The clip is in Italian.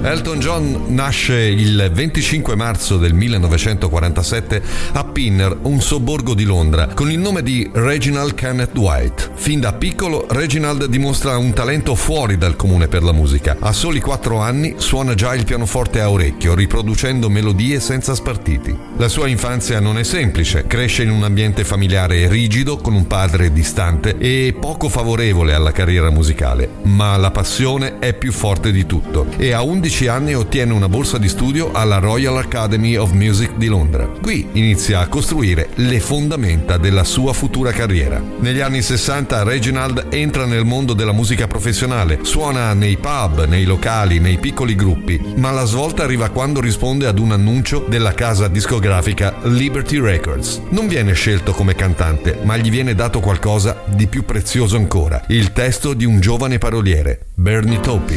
Elton John nasce il 25 marzo del 1947 a Pinner, un sobborgo di Londra, con il nome di Reginald Kenneth White. Fin da piccolo Reginald dimostra un talento fuori dal comune per la musica. A soli 4 anni suona già il pianoforte a orecchio, riproducendo melodie senza spartiti. La sua infanzia non è semplice, cresce in un ambiente familiare rigido, con un padre distante e poco favorevole alla carriera musicale, ma la passione è più forte di tutto e a 11 anni ottiene una borsa di studio alla Royal Academy of Music di Londra. Qui inizia a costruire le fondamenta della sua futura carriera. Negli anni 60 Reginald entra nel mondo della musica professionale, suona nei pub, nei locali, nei piccoli gruppi, ma la svolta arriva quando risponde ad un annuncio della casa discografica Liberty Records. Non viene scelto come cantante, ma gli viene dato qualcosa di più prezioso ancora: il testo di un giovane paroliere, Bernie Taupin.